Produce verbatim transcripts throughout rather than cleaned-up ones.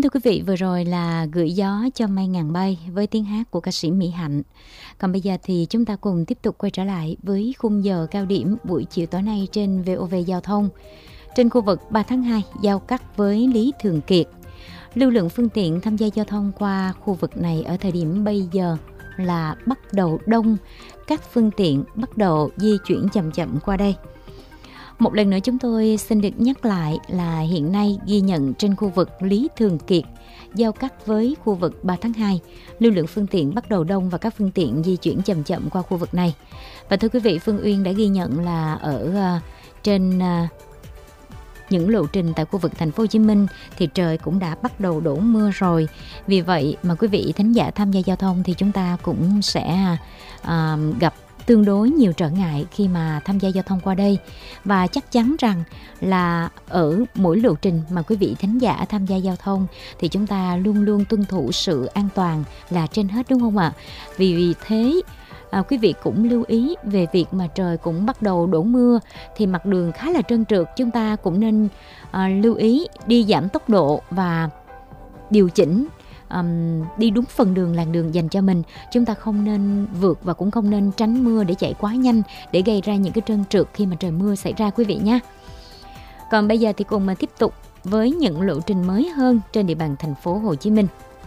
Kính thưa quý vị, vừa rồi là Gửi gió cho mây ngàn bay với tiếng hát của ca sĩ Mỹ Hạnh. Còn bây giờ thì chúng ta cùng tiếp tục quay trở lại với khung giờ cao điểm buổi chiều tối nay trên vê o vê Giao thông. Trên khu vực ba tháng hai giao cắt với Lý Thường Kiệt, lưu lượng phương tiện tham gia giao thông qua khu vực này ở thời điểm bây giờ là bắt đầu đông, các phương tiện bắt đầu di chuyển chậm chậm qua đây. Một lần nữa chúng tôi xin được nhắc lại là hiện nay ghi nhận trên khu vực Lý Thường Kiệt giao cắt với khu vực ba tháng hai, lưu lượng phương tiện bắt đầu đông và các phương tiện di chuyển chậm chậm qua khu vực này. Và thưa quý vị, Phương Uyên đã ghi nhận là ở uh, trên uh, những lộ trình tại khu vực thành phố Hồ Chí Minh thì trời cũng đã bắt đầu đổ mưa rồi. Vì vậy mà quý vị thính giả tham gia giao thông thì chúng ta cũng sẽ uh, gặp tương đối nhiều trở ngại khi mà tham gia giao thông qua đây. Và chắc chắn rằng là ở mỗi lộ trình mà quý vị thính giả tham gia giao thông thì chúng ta luôn luôn tuân thủ sự an toàn là trên hết, đúng không ạ? Vì, vì thế à, quý vị cũng lưu ý về việc mà trời cũng bắt đầu đổ mưa thì mặt đường khá là trơn trượt. Chúng ta cũng nên à, lưu ý đi giảm tốc độ và điều chỉnh Um, đi đúng phần đường làn đường dành cho mình. Chúng ta không nên vượt và cũng không nên tránh mưa để chạy quá nhanh để gây ra những cái trơn trượt khi mà trời mưa xảy ra, quý vị nhé. Còn bây giờ thì cùng mà tiếp tục với những lộ trình mới hơn trên địa bàn thành phố Hồ Chí Minh.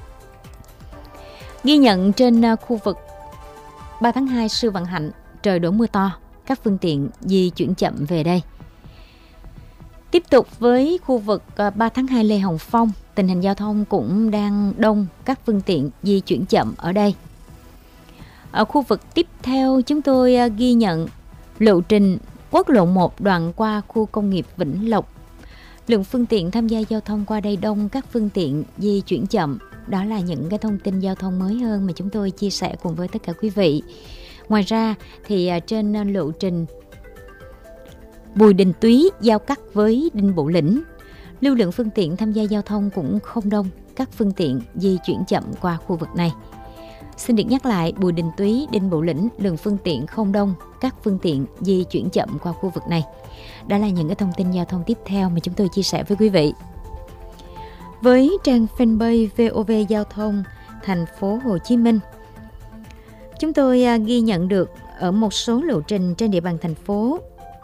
Ghi nhận trên khu vực ba tháng hai Sư Vạn Hạnh, trời đổ mưa to, các phương tiện di chuyển chậm về đây. Tiếp tục với khu vực ba tháng hai Lê Hồng Phong, tình hình giao thông cũng đang đông, các phương tiện di chuyển chậm ở đây. Ở khu vực tiếp theo chúng tôi ghi nhận lộ trình quốc lộ một đoạn qua khu công nghiệp Vĩnh Lộc. Lượng phương tiện tham gia giao thông qua đây đông, các phương tiện di chuyển chậm. Đó là những cái thông tin giao thông mới hơn mà chúng tôi chia sẻ cùng với tất cả quý vị. Ngoài ra thì trên lộ trình Bùi Đình Túy giao cắt với Đinh Bộ Lĩnh, lưu lượng phương tiện tham gia giao thông cũng không đông, các phương tiện di chuyển chậm qua khu vực này. Xin được nhắc lại, Bùi Đình Túy, Đinh Bộ Lĩnh, lượng phương tiện không đông, các phương tiện di chuyển chậm qua khu vực này. Đó là những cái thông tin giao thông tiếp theo mà chúng tôi chia sẻ với quý vị. Với trang fanpage vê o vê Giao thông thành phố Hồ Chí Minh, chúng tôi ghi nhận được ở một số lộ trình trên địa bàn thành phố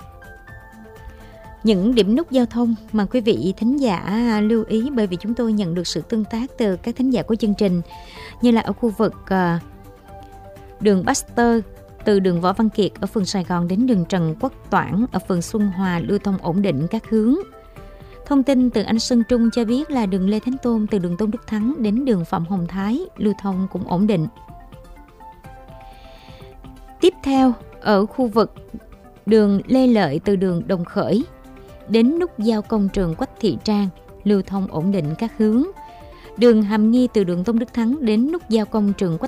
những điểm nút giao thông mà quý vị thính giả lưu ý, bởi vì chúng tôi nhận được sự tương tác từ các thính giả của chương trình, như là ở khu vực uh, đường Baxter, từ đường Võ Văn Kiệt ở phường Sài Gòn đến đường Trần Quốc Toản ở phường Xuân Hòa lưu thông ổn định các hướng. Thông tin từ anh Sơn Trung cho biết là đường Lê Thánh Tôn từ đường Tôn Đức Thắng đến đường Phạm Hồng Thái lưu thông cũng ổn định. Tiếp theo, ở khu vực đường Lê Lợi từ đường Đồng Khởi đến nút giao công trường Quách Thị Trang lưu thông ổn định các hướng. Đường Hàm Nghi từ đường Tôn Đức Thắng đến nút giao công trường Quách